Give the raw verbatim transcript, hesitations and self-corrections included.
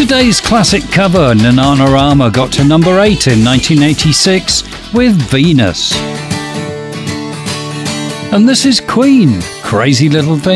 Today's classic cover, Bananarama, got to number eight in nineteen eighty-six with Venus. And this is Queen, Crazy Little Thing.